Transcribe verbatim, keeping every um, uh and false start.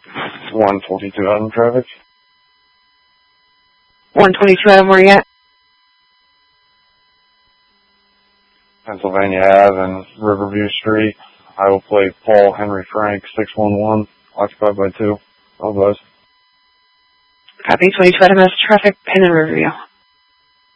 one twenty-two Adam traffic. one twenty-two Adam, where you at? Pennsylvania Ave and Riverview Street. Iowa plate Paul Henry Frank six one one, occupied by two. All those. Copy, twenty-two Adam has traffic, Penn and Riverview.